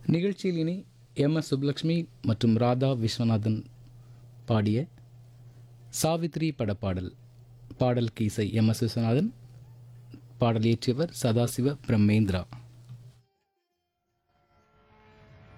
நிகழ்ச்சியில் இனி எம்.எஸ். சுப்புலட்சுமி மற்றும் ராதா விஸ்வநாதன் பாடிய சாவித்ரி படப்பாடல். பாடலுக்கு இசை எம்.எஸ். விஸ்வநாதன், பாடல் இயற்றியவர் சதாசிவ பிரம்மேந்திரா.